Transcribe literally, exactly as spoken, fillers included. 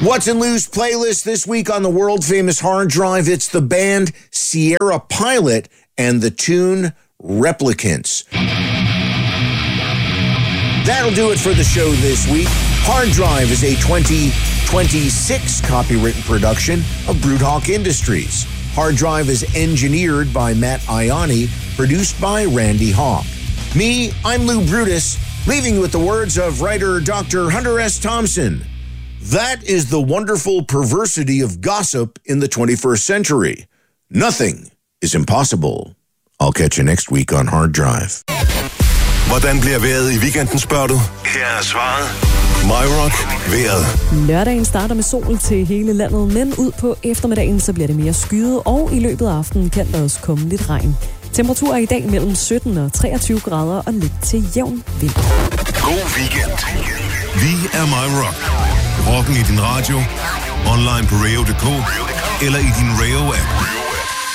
What's in Lou's playlist this week on the world-famous hard drive? It's the band Sierra Pilot and the tune Replicants. That'll do it for the show this week. Hard Drive is a twenty twenty-six copywritten production of Broodhawk Industries. Hard Drive is engineered by Matt Ianni, produced by Randy Hawk. Me, I'm Lou Brutus, leaving you with the words of writer Doctor Hunter S. Thompson. That is the wonderful perversity of gossip in the twenty-first century. Nothing is impossible. I'll catch you next week on Hard Drive. Hvordan bliver vejret i weekenden, spørger du? Her er svaret. MyRock vejret. Lørdagen starter med sol til hele landet, men ud på eftermiddagen så bliver det mere skyet, og i løbet af aftenen kan der også komme lidt regn. Temperaturer i dag mellem sytten og treogtyve grader og lidt til jævn vind. God weekend. Vi er MyRock. Rocken i din radio, online på radio punktum d k eller i din Radio-app.